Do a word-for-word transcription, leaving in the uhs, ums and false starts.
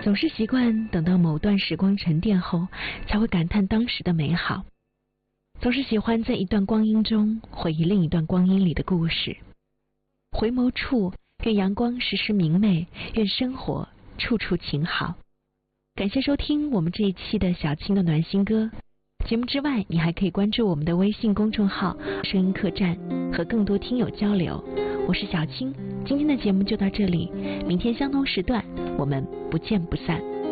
总是习惯等到某段时光沉淀后，才会感叹当时的美好。总是喜欢在一段光阴中回忆另一段光阴里的故事。回眸处，愿阳光时时明媚，愿生活处处晴好。感谢收听我们这一期的小青的暖心歌。节目之外，你还可以关注我们的微信公众号声音客栈，和更多听友交流。我是小青，今天的节目就到这里，明天相同时段我们不见不散。